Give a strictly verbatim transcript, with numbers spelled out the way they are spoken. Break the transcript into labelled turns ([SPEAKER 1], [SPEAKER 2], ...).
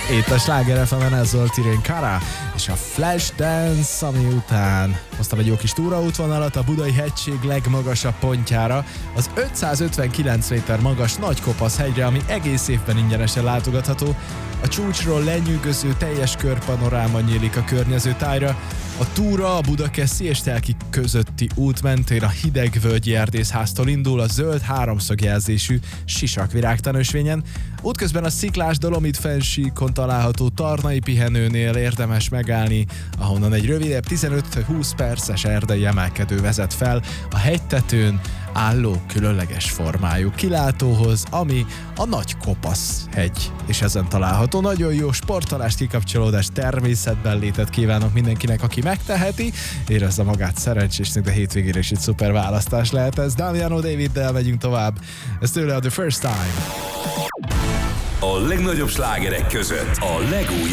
[SPEAKER 1] Itt a Sláger ef emen ez volt Irene Cara és a Flashdance, ami után hoztam egy jó kis túraútvonalat a Budai hegység legmagasabb pontjára, az ötszázötvenkilenc méter magas Nagykopasz hegyre, ami egész évben ingyenesen látogatható. A csúcsról lenyűgöző teljes körpanoráma nyílik a környező tájra. A túra a Budakeszi és Telki közötti út mentén a Hidegvölgyi Erdészháztól indul a zöld háromszögjelzésű sisakvirágtanösvényen. Útközben a sziklás Dolomit fennsíkon található Tarnai pihenőnél érdemes megállni, ahonnan egy rövidebb tizenöt-húsz perces erdei emelkedő vezet fel a hegytetőn álló különleges formájú kilátóhoz, ami a Nagykopasz hegy, és ezen található. Nagyon jó sportolást, kikapcsolódást, természetben létet kívánok mindenkinek, aki megteheti, érezze magát szerencsésnek, de hétvégére is egy szuper választás lehet ez. Damiano Daviddel megyünk tovább, ez tőle a The First Time.
[SPEAKER 2] A legnagyobb slágerek között a legújabb